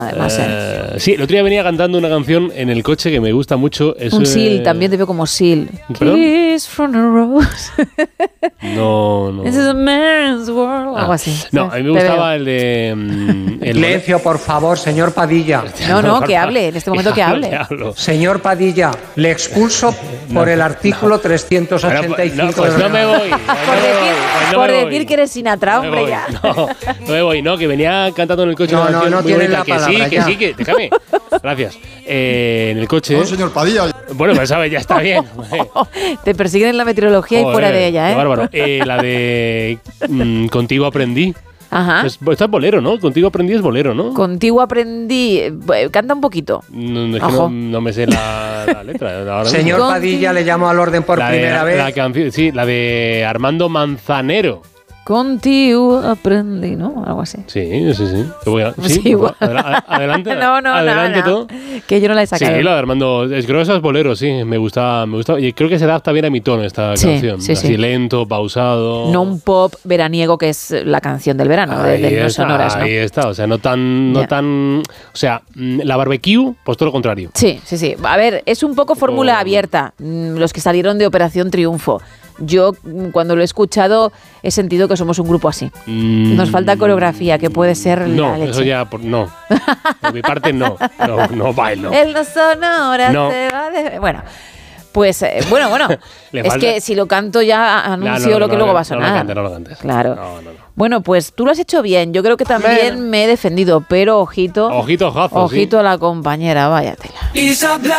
Además, sí, el otro día venía cantando una canción en el coche que me gusta mucho. Es, un Seal, también te veo como Seal. ¿Perdón? Kiss from a rose. No. This is a man's world. Algo así. No, a mí me gustaba el de... Silencio, por favor, señor Padilla. No, que hable, en este momento que hable. Señor Padilla, le expulso por el artículo 385 pues no me voy. Por decir que eres Sinatra, hombre, ya. No me voy, que venía cantando en el coche. No tiene la palabra. Que sí, déjame. Gracias. En el coche. No, señor Padilla. Bueno, pues sabes, ya está bien. Te persiguen en la meteorología y fuera de ella, ¿eh? Qué bárbaro. La de Contigo aprendí. Ajá. Esto es bolero, ¿no? Contigo aprendí es bolero, ¿no? Contigo aprendí. Canta un poquito. No me sé la letra. Ahora Señor mismo. Padilla, le llamo al orden por primera vez. La de Armando Manzanero. Contigo aprendí, ¿no? Algo así. Sí. Adelante. No. Todo. Que yo no la he sacado. Sí, la de Armando. Creo que eso es bolero, sí. Me gusta. Y creo que se adapta bien a mi tono esta canción. Sí. Así lento, pausado. No un pop veraniego que es la canción del verano, de los sonoras, ¿no? Ahí está, o sea, no tan. O sea, la barbecue, pues todo lo contrario. Sí. A ver, es un poco fórmula abierta. Los que salieron de Operación Triunfo. Yo, cuando lo he escuchado, he sentido que somos un grupo así. Nos falta coreografía, que puede ser la leche. Eso ya, no. Por mi parte, no bailo. El no sonora se va de... Bueno, pues, bueno. Es que si lo canto ya anuncio lo que luego va a sonar. No lo cantes. Claro. No. Bueno, pues tú lo has hecho bien. Yo creo que también me he defendido, pero ojito. Ojito, Ojito a la compañera, vaya tela.